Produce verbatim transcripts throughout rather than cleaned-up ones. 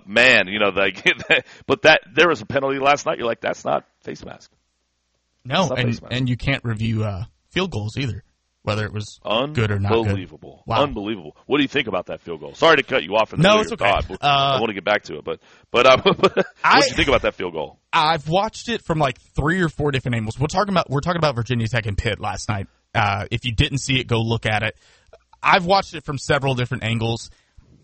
man, you know, they get that, but that there was a penalty last night. You're like, that's not face mask. No, and and you can't review uh, field goals either, whether it was good or not good. Unbelievable. Wow. Unbelievable. What do you think about that field goal? Sorry to cut you off in the no, middle it's of your okay. thought. Uh, I want to get back to it, but but um, what do you think about that field goal? I've watched it from like three or four different angles. We're talking about we're talking about Virginia Tech and Pitt last night. Uh, if you didn't see it, go look at it. I've watched it from several different angles.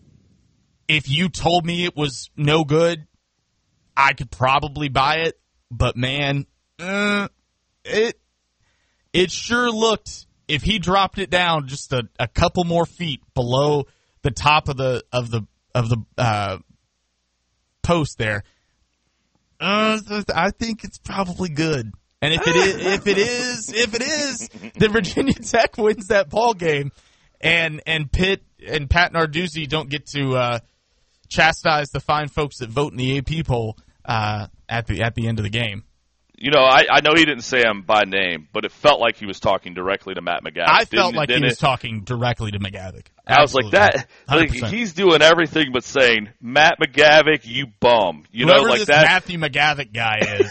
If you told me it was no good, I could probably buy it. But man, uh, it. It sure looked, if he dropped it down just a, a couple more feet below the top of the of the of the uh, post there, uh, I think it's probably good. And if it is, if it is, if it is, then Virginia Tech wins that ball game, and and Pitt and Pat Narduzzi don't get to uh, chastise the fine folks that vote in the A P poll uh, at the at the end of the game. You know, I, I know he didn't say him by name, but it felt like he was talking directly to Matt McGavick. I felt like he was it? talking directly to McGavick. I was like, that. Like, he's doing everything but saying, Matt McGavick, you bum. You Whoever know, like this that. Matthew McGavick guy is,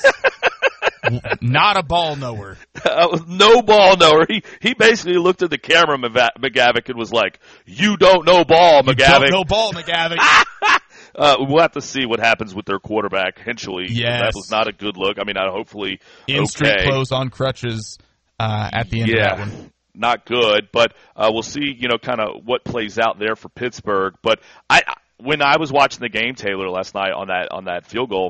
not a ball knower. Uh, no ball knower. He he basically looked at the camera, McGavick, and was like, "You don't know ball, McGavick. You don't know ball, McGavick." Uh, we'll have to see what happens with their quarterback, Hinchley. Yes. That was not a good look. I mean, I hopefully in okay. street clothes on crutches uh, at the end yeah, of that one. Not good, but uh, we'll see, you know, kind of what plays out there for Pittsburgh. But I, when I was watching the game, Taylor, last night on that on that field goal,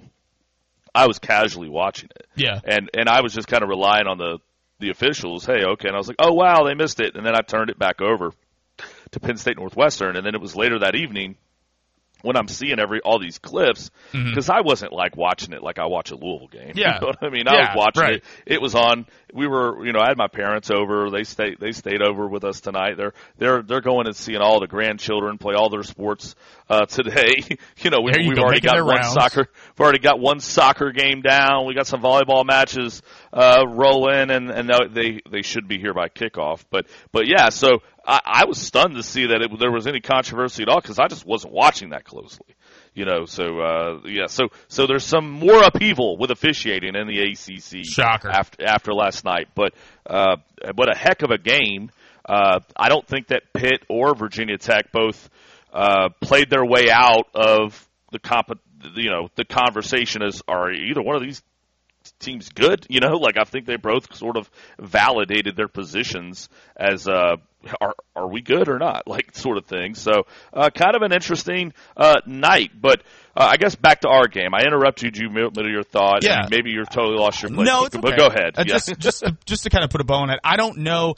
I was casually watching it. Yeah. And and I was just kind of relying on the, the officials. Hey, okay. And I was like, oh, wow, they missed it. And then I turned it back over to Penn State Northwestern. And then it was later that evening when I'm seeing every all these clips, because mm-hmm. I wasn't like watching it like I watch a Louisville game. Yeah. You know what I mean? Yeah, I was watching right. it. It was on. We were, you know, I had my parents over. They stayed. They stayed over with us tonight. They're they're they're going and seeing all the grandchildren play all their sports uh, today. you know, we, you we've go, already got one rounds. soccer. We've already got one soccer game down. We got some volleyball matches uh, rolling, and and they they should be here by kickoff. But but yeah, so I, I was stunned to see that it, there was any controversy at all because I just wasn't watching that closely. You know, so uh, yeah, so so there's some more upheaval with officiating in the A C C. Shocker. After after last night, but uh, but a heck of a game. Uh, I don't think that Pitt or Virginia Tech both uh, played their way out of the comp. You know, the conversation is, are either one of these teams good? You know, like I think they both sort of validated their positions as uh, are are we good or not, like sort of thing. So uh, kind of an interesting uh, night. But uh, I guess back to our game. I interrupted you middle of your thought. Yeah. And maybe you're totally lost your place. No, but, it's okay. but go ahead. Uh, yeah. Just just just to kind of put a bow on it. I don't know.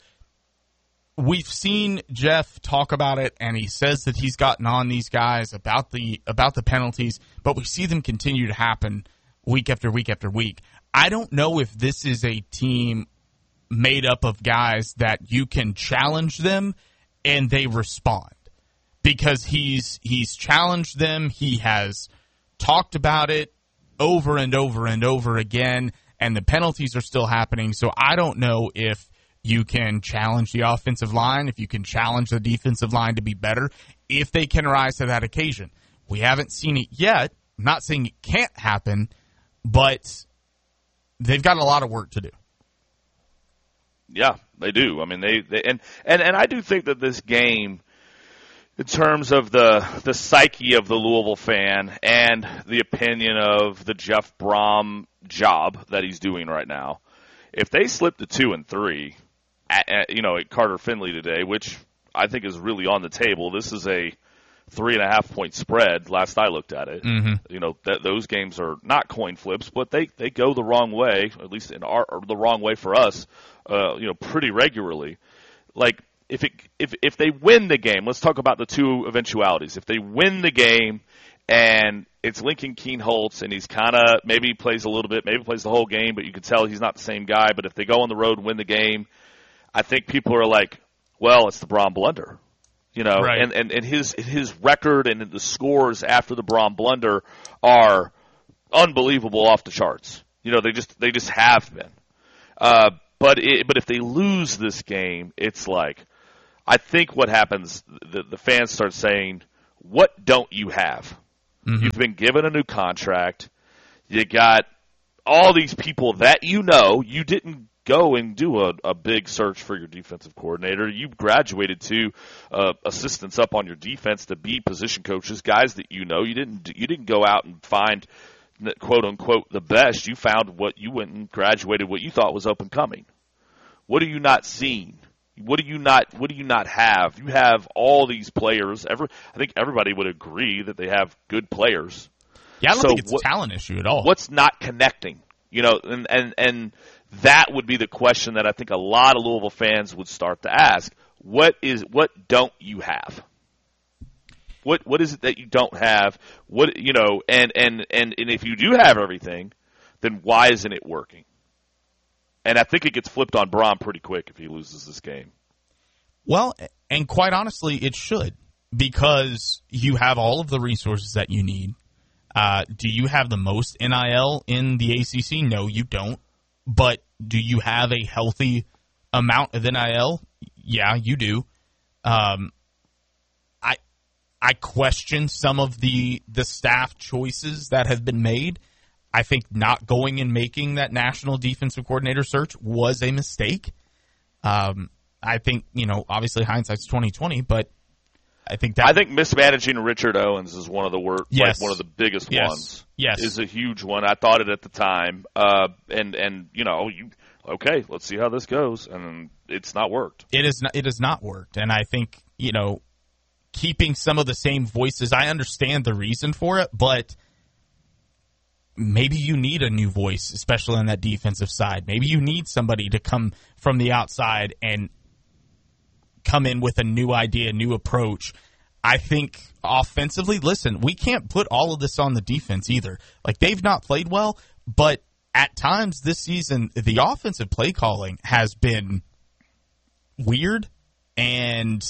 We've seen Jeff talk about it, and he says that he's gotten on these guys about the about the penalties, but we see them continue to happen week after week after week. I don't know if this is a team made up of guys that you can challenge them and they respond, because he's he's challenged them. He has talked about it over and over and over again, and the penalties are still happening. So I don't know if you can challenge the offensive line, if you can challenge the defensive line to be better, if they can rise to that occasion. We haven't seen it yet. I'm not saying it can't happen, but they've got a lot of work to do. Yeah, they do. I mean, they, they and, and, and I do think that this game, in terms of the the psyche of the Louisville fan and the opinion of the Jeff Brom job that he's doing right now, if they slip to two and three, at, at, you know, at Carter Finley today, which I think is really on the table. This is a three and a half point spread. Last I looked at it, mm-hmm. you know, that those games are not coin flips, but they, they go the wrong way, at least in our or the wrong way for us. Uh, you know, pretty regularly. Like if it if if they win the game, let's talk about the two eventualities. If they win the game and it's Lincoln Keenholz and he's kind of maybe he plays a little bit, maybe plays the whole game, but you can tell he's not the same guy. But if they go on the road and win the game, I think people are like, well, it's the Brom blunder. You know, right. and, and, and his his record and the scores after the Brom blunder are unbelievable, off the charts. You know, they just they just have been. Uh, but it, but if they lose this game, it's like, I think what happens, the, the fans start saying, what don't you have? Mm-hmm. You've been given a new contract. You got all these people that you know. You didn't go and do a, a big search for your defensive coordinator. You graduated to uh, assistants up on your defense to be position coaches, guys that you know. You didn't you didn't go out and find, quote unquote, the best. You found what you went and graduated what you thought was up and coming. What are you not seeing? What do you not what do you not have? You have all these players. Every I think everybody would agree that they have good players. Yeah, I don't so think it's what, a talent issue at all. What's not connecting? You know, and, and and that would be the question that I think a lot of Louisville fans would start to ask. What is what don't you have? What what is it that you don't have? What you know, and, and, and, and if you do have everything, then why isn't it working? And I think it gets flipped on Braun pretty quick if he loses this game. Well, and quite honestly, it should, because you have all of the resources that you need. Uh, do you have the most N I L in the A C C? No, you don't. But do you have a healthy amount of N I L? Yeah, you do. Um, I I question some of the the staff choices that have been made. I think not going and making that national defensive coordinator search was a mistake. Um, I think, you know, obviously hindsight's twenty twenty, but I think that I think mismanaging Richard Owens is one of the worst, yes. like one of the biggest yes. ones. Yes, is a huge one. I thought it at the time, uh, and and you know, you okay, let's see how this goes, and it's not worked. It is not. It has not worked, and I think, you know, keeping some of the same voices. I understand the reason for it, but maybe you need a new voice, especially on that defensive side. Maybe you need somebody to come from the outside and come in with a new idea, new approach. I think offensively, listen, we can't put all of this on the defense either. Like, they've not played well, but at times this season, the offensive play calling has been weird, and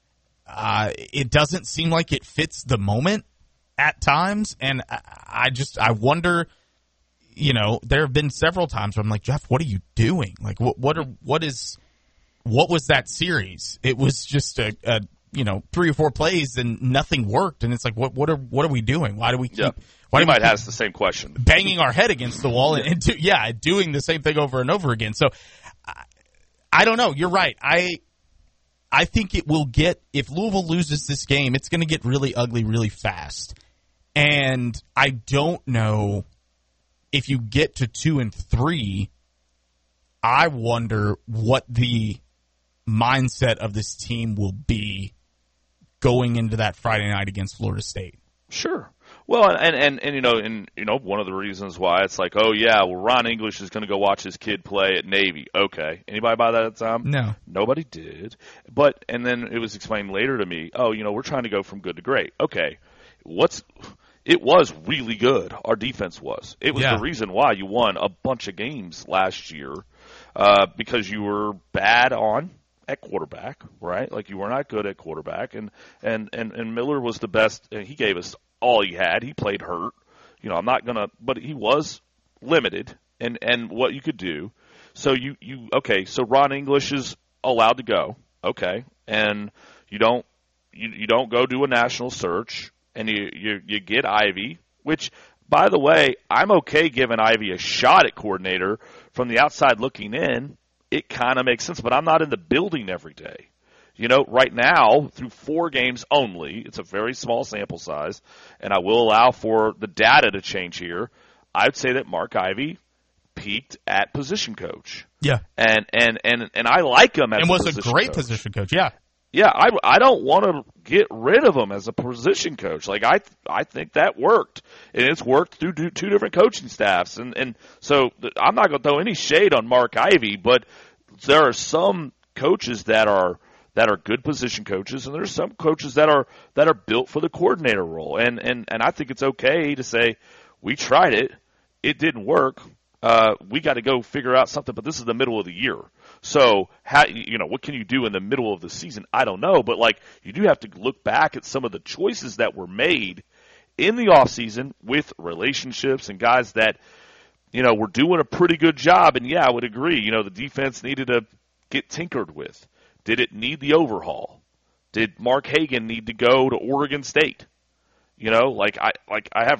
uh, it doesn't seem like it fits the moment at times, and I just I wonder, you know, there have been several times where I'm like, Jeff, what are you doing? Like, what what are what is what was that series? It was just a, a you know three or four plays and nothing worked, and it's like, what what are what are we doing? Why do we keep? Yeah. Why you do we might keep ask the same question, banging our head against the wall and, and do, yeah, doing the same thing over and over again. So I, I don't know. You're right. I. I think it will get, if Louisville loses this game, it's going to get really ugly really fast. And I don't know if you get to two and three, I wonder what the mindset of this team will be going into that Friday night against Florida State. Sure. Well, and, and, and you know, and you know, one of the reasons why it's like, oh yeah, well, Ron English is going to go watch his kid play at Navy. Okay, anybody buy that at the time? No, nobody did. But and then it was explained later to me. Oh, you know, we're trying to go from good to great. Okay, what's it was really good. Our defense was. It was yeah. the reason why you won a bunch of games last year, uh, because you were bad on at quarterback, right? Like, you were not good at quarterback, and and and, and Miller was the best. And he gave us all he had. He played hurt. You know, I'm not gonna, but he was limited and and what you could do. So you you okay. So Ron English is allowed to go. Okay, and you don't you you don't go do a national search, and you you you get Ivy, which, by the way, I'm okay giving Ivy a shot at coordinator. From the outside looking in, it kind of makes sense, but I'm not in the building every day. You know, right now, through four games only, it's a very small sample size, and I will allow for the data to change here. I would say that Mark Ivy peaked at position coach. Yeah. And and and, and I like him as and a was position a great coach. position coach, yeah. Yeah, I, I don't want to get rid of him as a position coach. Like, I I think that worked, and it's worked through two different coaching staffs. And, and so I'm not going to throw any shade on Mark Ivy, but there are some coaches that are that are good position coaches, and there's some coaches that are that are built for the coordinator role. And and, and I think it's okay to say, we tried it, it didn't work. Uh, we got to go figure out something, but this is the middle of the year. So, how, you know, what can you do in the middle of the season? I don't know, but, like, you do have to look back at some of the choices that were made in the offseason with relationships and guys that, you know, were doing a pretty good job. And, yeah, I would agree. You know, the defense needed to get tinkered with. Did it need the overhaul? Did Mark Hagan need to go to Oregon State? You know, like I like I have